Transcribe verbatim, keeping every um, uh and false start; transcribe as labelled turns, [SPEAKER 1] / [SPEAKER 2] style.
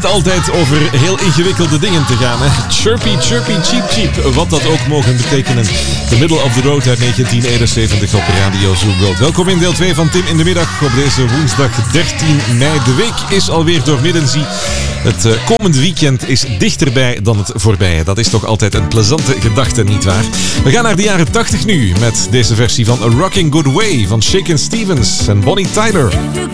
[SPEAKER 1] het altijd over heel ingewikkelde dingen te gaan. Hè? Chirpy, chirpy, cheep, cheep. Wat dat ook mogen betekenen. The Middle of the Road uit negentien eenenzeventig op Radio Zoo Gold. Welkom in deel twee van Tim in de Middag op deze woensdag dertien mei. De week is alweer doormidden. Zie. Het uh, komende weekend is dichterbij dan het voorbije. Dat is toch altijd een plezante gedachte, nietwaar? We gaan naar de jaren tachtig nu met deze versie van A Rocking Good Way van Shakin' Stevens en Bonnie Tyler.